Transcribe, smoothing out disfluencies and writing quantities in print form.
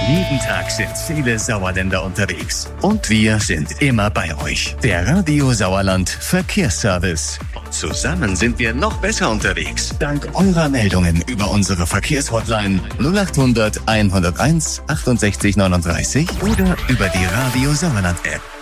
Jeden Tag sind viele Sauerländer unterwegs. Und wir sind immer bei euch. Der Radio Sauerland Verkehrsservice. Und zusammen sind wir noch besser unterwegs. Dank eurer Meldungen über unsere Verkehrshotline 0800 101 68 39 oder über die Radio Sauerland App.